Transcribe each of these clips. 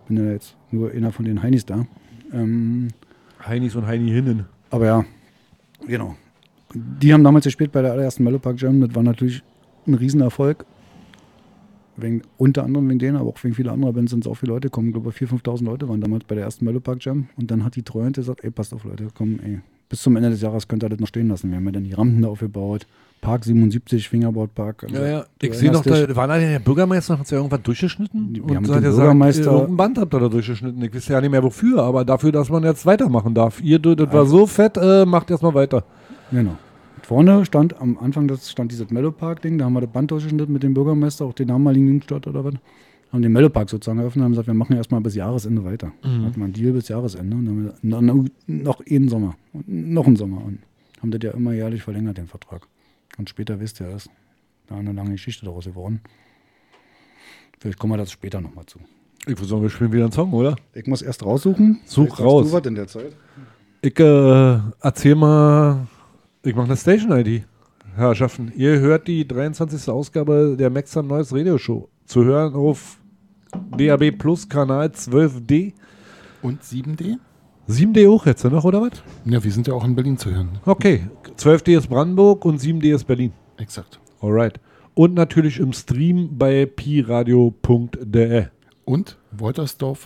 bin ja jetzt nur einer von den Heinis da. Heinis und Heini-Hinnen. Aber ja, genau. Die haben damals gespielt bei der allerersten Mellopark Jam. Das war natürlich ein Riesenerfolg. Unter anderem wegen denen, aber auch wegen vieler anderer Bands sind es auch viele Leute gekommen. Ich glaube, 4.000, 5.000 Leute waren damals bei der ersten Mellopark Jam. Und dann hat die Treuhand gesagt, ey, passt auf Leute, komm, ey, bis zum Ende des Jahres könnt ihr das noch stehen lassen. Wir haben ja dann die Rampen da aufgebaut. Park 77, Fingerboard Park. Also, ja. Ich sehe noch, da war da der Bürgermeister, hat ja irgendwas durchgeschnitten. Wir haben und mit dem Bürgermeister... irgendein Band habt ihr da durchgeschnitten. Ich weiß ja nicht mehr wofür, aber dafür, dass man jetzt weitermachen darf. Das war so fett, macht erstmal weiter. Genau. Vorne stand, am Anfang stand dieses Mellopark-Ding, da haben wir das Band durchgeschnitten mit dem Bürgermeister, auch den damaligen Jugendstadt oder was. Haben den Mellopark sozusagen eröffnet und haben gesagt, wir machen erstmal bis Jahresende weiter. Mhm. Hatten wir einen Deal bis Jahresende und dann haben wir noch einen Sommer und noch einen Sommer und haben das ja immer jährlich verlängert, den Vertrag. Und später wisst ihr das. Da eine lange Geschichte daraus geworden. Vielleicht kommen wir das später nochmal zu. Ich würde sagen, wir spielen wieder einen Song, oder? Ich muss erst raussuchen. Such raus. Du was in der Zeit? Ich erzähl mal, ich mache eine Station-ID. Herrschaften, ihr hört die 23. Ausgabe der Maxam Neues Radio Show. Zu hören auf DAB Plus Kanal 12D. Und 7D? 7D auch jetzt noch, oder was? Ja, wir sind ja auch in Berlin zu hören. Okay, 12D ist Brandenburg und 7D ist Berlin. Exakt. Alright. Und natürlich im Stream bei piradio.de. Und Woltersdorf,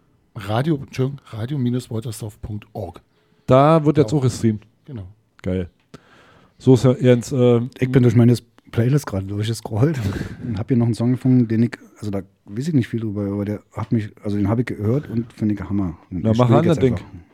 radio-woltersdorf.org. Da wird jetzt auch gestreamt. Genau. Geil. So ist ja ernst. Ich bin durch meine Playlist gerade durchgescrollt und habe hier noch einen Song gefunden, den ich, also da weiß ich nicht viel drüber, aber der hat mich, also den habe ich gehört und finde ich Hammer. Und Na, mach an, das Ding.